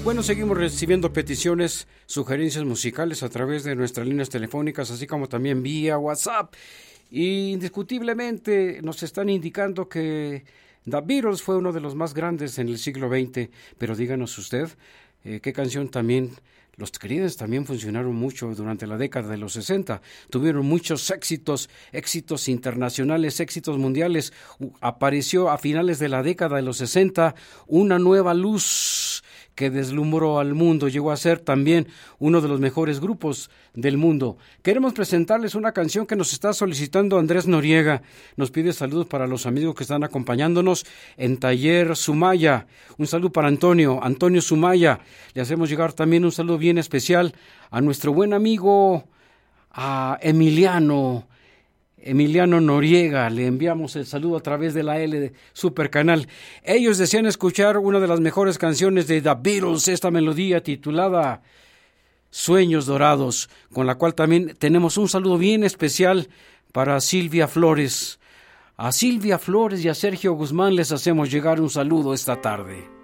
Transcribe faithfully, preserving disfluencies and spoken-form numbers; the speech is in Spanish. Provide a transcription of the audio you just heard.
Bueno, seguimos recibiendo peticiones, sugerencias musicales a través de nuestras líneas telefónicas, así como también vía WhatsApp. Y indiscutiblemente nos están indicando que The Beatles fue uno de los más grandes en el siglo veinte, pero díganos usted, eh, ¿qué canción también? Los Creedence también funcionaron mucho durante la década de los sesenta, tuvieron muchos éxitos, éxitos internacionales, éxitos mundiales. Uh, apareció a finales de la década de los sesenta una nueva luz que deslumbró al mundo, llegó a ser también uno de los mejores grupos del mundo. Queremos presentarles una canción que nos está solicitando Andrés Noriega. Nos pide saludos para los amigos que están acompañándonos en Taller Sumaya. Un saludo para Antonio, Antonio Sumaya. Le hacemos llegar también un saludo bien especial a nuestro buen amigo a Emiliano, Emiliano Noriega. Le enviamos el saludo a través de la L de Super Canal. Ellos desean escuchar una de las mejores canciones de The Beatles, esta melodía titulada Sueños Dorados, con la cual también tenemos un saludo bien especial para Silvia Flores. A Silvia Flores y a Sergio Guzmán les hacemos llegar un saludo esta tarde.